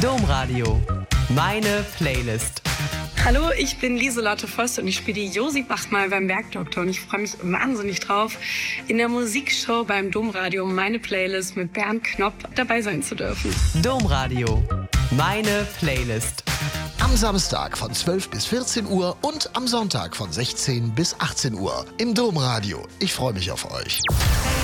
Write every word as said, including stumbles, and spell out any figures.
Domradio. Meine Playlist. Hallo, ich bin Lieselotte Voss und ich spiele die Josi Bachmal beim Bergdoktor und ich freue mich wahnsinnig drauf, in der Musikshow beim Domradio Meine Playlist mit Bernd Knopp dabei sein zu dürfen. Domradio. Meine Playlist. Am Samstag von zwölf bis vierzehn Uhr und am Sonntag von sechzehn bis achtzehn Uhr im Domradio. Ich freue mich auf euch.